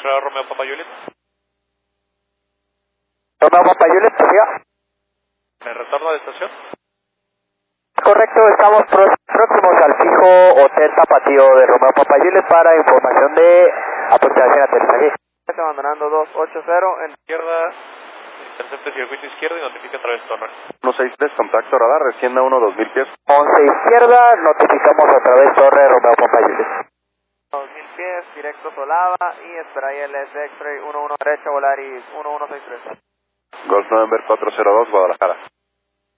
Será Romeo Papa Juliet. Romeo Papa Juliet, siga. ¿En retorno de estación? Correcto, estamos próximos al fijo Hotel Tapatío de Romeo Papa Juliet para información de aproximación a aterrizaje. Está abandonando 280 en Izquierda, intercepte circuito izquierdo y notifica a través de torre. 163, contacto radar, descienda 2000 pies. 11 izquierda, notificamos otra vez torre Romeo Papa Juliet. 2000 pies, directo Solava y espera ILS X-Ray 11 derecha, Volaris 1163. Golf November 402, Guadalajara.